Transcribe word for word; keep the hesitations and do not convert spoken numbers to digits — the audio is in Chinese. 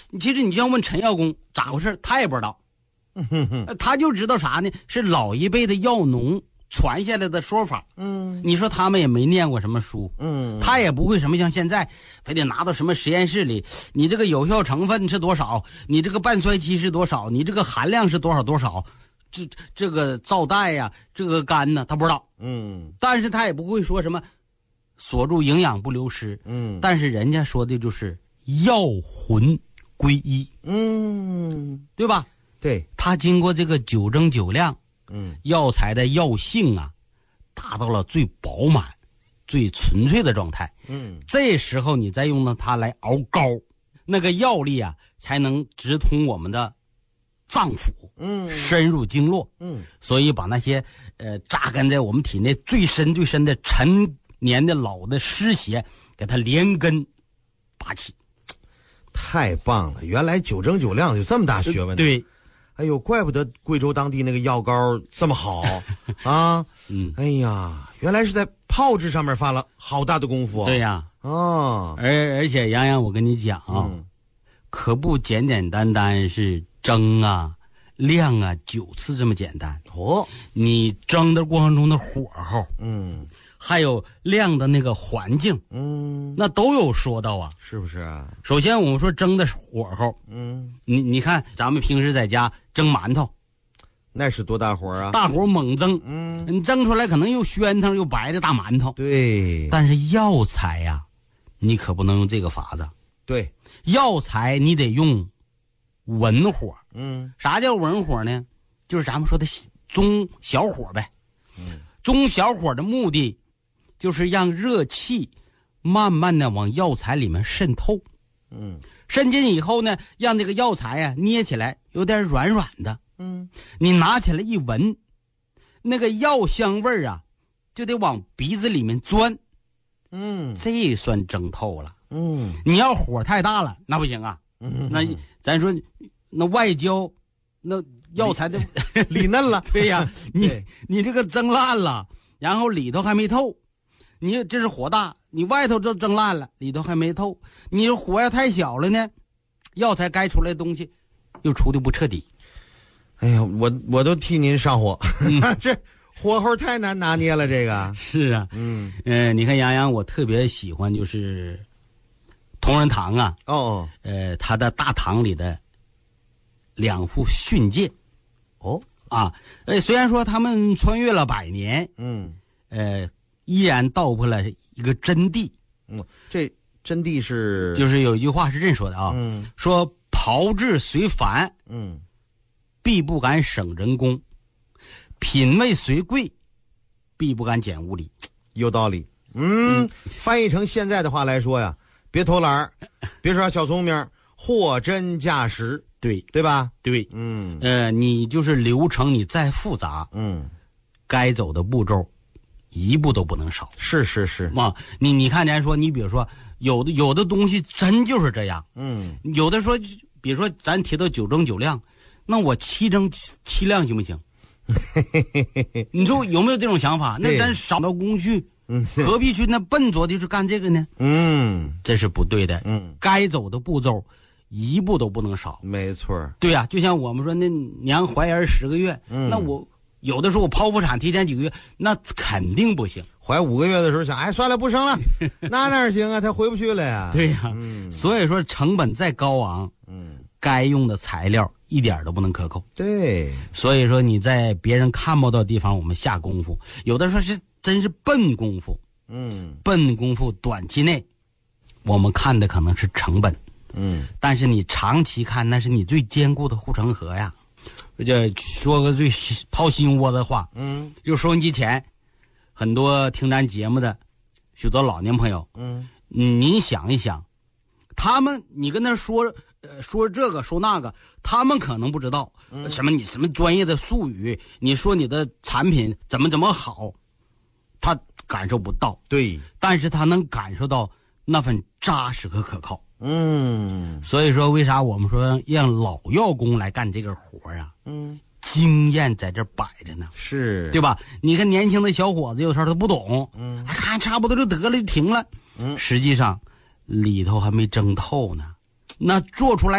其实你就像问陈耀公咋回事，他也不知道，他就知道啥呢？是老一辈的药农传下来的说法。 嗯， 你说他们也没念过什么书， 嗯， 他也不会什么像现在非得拿到什么实验室里，你这个有效成分是多少，你这个半衰期是多少，你这个含量是多少多少，这这个皂带呀、啊，这个肝呢，他不知道。 嗯， 但是他也不会说什么锁住营养不流失。 嗯， 但是人家说的就是药魂归一， 嗯， 对吧？ 对， 他经过这个九蒸九晾， 嗯， 药材的药性啊，达到了最饱满、最纯粹的状态。 嗯， 这时候你再用到它来熬膏，那个药力啊，才能直通我们的脏腑， 嗯， 深入经络， 嗯， 所以把那些呃扎根在我们体内最深最深的陈年的老的湿邪，给它连根拔起。 太棒了！原来九蒸九晾有这么大学问。 对。 哎呦，怪不得贵州当地那个药膏这么好啊！ 嗯， 哎呀，原来是在炮制上面发了好大的功夫啊！ 对呀， 哦， 而而且洋洋，我跟你讲啊、嗯，可不简简单单是蒸啊、晾啊九次这么简单哦。 你蒸的过程中的火候， 嗯， 还有晾的那个环境， 嗯， 那都有说到啊， 是不是啊？ 首先我们说蒸的火候， 嗯， 你你看咱们平时在家蒸馒头， 那是多大火啊！ 大火猛蒸， 嗯， 你蒸出来可能又暄腾又白的大馒头。 对， 但是药材呀、啊，你可不能用这个法子。 对， 药材你得用文火。 嗯， 啥叫文火呢？就是咱们说的中小火呗。 嗯， 中小火的目的就是让热气慢慢的往药材里面渗透。 嗯， 渗进以后呢，让这个药材啊捏起来有点软软的。 嗯， 你拿起来一闻，那个药香味儿啊，就得往鼻子里面钻。 嗯， 这算蒸透了。 嗯， 你要火太大了，那不行啊。 嗯， 那咱说，那外焦，那药材的里嫩了。 对呀，你你这个蒸烂了，然后里头还没透，你这是火大，你外头就蒸烂了，里头还没透。你火要太小了呢，药材该出来的东西又出的不彻底。 哎呀，我我都替您上火，嗯、这火候太难拿捏了。这个是啊， 嗯， 呃，你看杨洋，我特别喜欢就是同仁堂啊， 哦， 呃，他的大堂里的两副训诫， 哦， 啊，呃，虽然说他们穿越了百年， 嗯， 呃，依然道破了一个真谛。 嗯，这真谛是， 就是有一句话是这么说的啊， 嗯， 说炮制虽繁， 嗯。 必不敢省人工，品味虽贵，必不敢减物力。 有道理。嗯，嗯翻译成现在的话来说呀，别偷懒儿，别耍小聪明，货真价实。 对， 对吧？ 对， 嗯， 呃，你就是流程你再复杂， 嗯， 该走的步骤一步都不能少。 是是是嘛，你你看咱说，你比如说有的有的东西真就是这样， 嗯， 有的说，比如说咱提到九蒸九晾。那我七蒸七晾行不行？你说有没有这种想法？那咱少道工序， 嗯， 何必去那笨拙的去干这个呢？ 嗯， 这是不对的。 嗯， 该走的步骤一步都不能少。 没错。 对呀、啊，就像我们说那娘怀儿十个月， 嗯， 那我有的时候我剖腹产提前几个月，那肯定不行。 怀五个月的时候想，哎，算了，不生了，那哪行啊？他回不去了呀。 对呀、 啊，嗯， 所以说成本再高昂， 嗯， 该用的材料一点都不能克扣。 对， 所以说你在别人看不到的地方，我们下功夫。有的说是真是笨功夫， 嗯， 笨功夫短期内我们看的可能是成本， 嗯， 但是你长期看，那是你最坚固的护城河呀。就说个最掏心窝的话， 嗯， 就收音机前很多听咱节目的许多老年朋友， 嗯， 您想一想，他们你跟他说呃说这个说那个，他们可能不知道、嗯、什么你什么专业的术语，你说你的产品怎么怎么好，他感受不到。 对， 但是他能感受到那份扎实和可靠。 嗯， 所以说为啥我们说让老药工来干这个活啊？ 嗯， 经验在这摆着呢， 是对吧？你看年轻的小伙子有时候他不懂， 嗯， 还看差不多就得了就停了， 嗯， 实际上里头还没蒸透呢，那做出来